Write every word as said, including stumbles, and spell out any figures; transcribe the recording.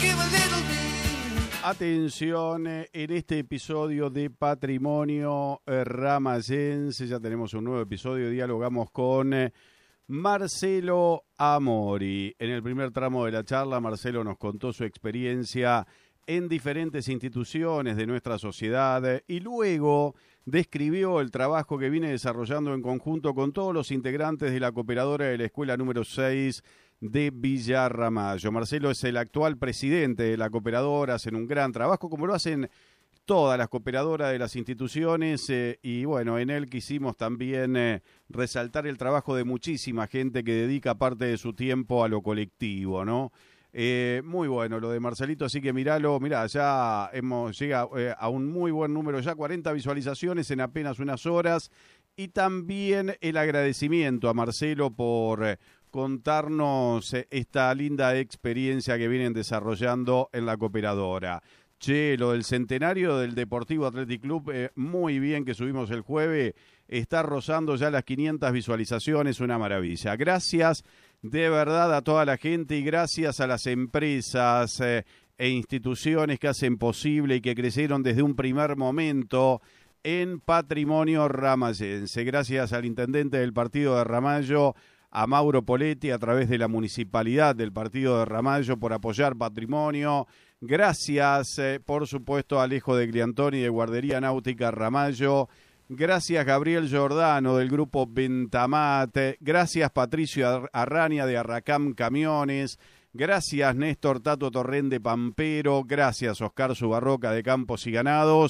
Atención, en este episodio de Patrimonio Ramayense, ya tenemos un nuevo episodio, dialogamos con Marcelo Amori. En el primer tramo de la charla, Marcelo nos contó su experiencia en diferentes instituciones de nuestra sociedad y luego describió el trabajo que viene desarrollando en conjunto con todos los integrantes de la cooperadora de la escuela número seis de Villa Ramallo. Marcelo es el actual presidente de la cooperadora, hacen un gran trabajo, como lo hacen todas las cooperadoras de las instituciones, eh, y bueno, en él quisimos también eh, resaltar el trabajo de muchísima gente que dedica parte de su tiempo a lo colectivo, ¿no? Eh, muy bueno lo de Marcelito, así que miralo, mirá, ya hemos llegado eh, a un muy buen número, ya cuarenta visualizaciones en apenas unas horas, y también el agradecimiento a Marcelo por eh, contarnos eh, esta linda experiencia que vienen desarrollando en la cooperadora. Che, lo del centenario del Deportivo Athletic Club, eh, muy bien que subimos el jueves, está rozando ya las quinientas visualizaciones, una maravilla. Gracias de verdad a toda la gente y gracias a las empresas eh, e instituciones que hacen posible y que crecieron desde un primer momento en Patrimonio Ramayense. Gracias al intendente del partido de Ramallo, a Mauro Poletti, a través de la municipalidad del partido de Ramallo por apoyar Patrimonio. Gracias, eh, por supuesto, a Alejo de Gliantoni de Guardería Náutica Ramallo. Gracias, Gabriel Giordano del grupo Ventamat. Gracias, Patricio Arrania de Arracam Camiones. Gracias, Néstor Tato Torrén de Pampero. Gracias, Oscar Subarroca de Campos y Ganados.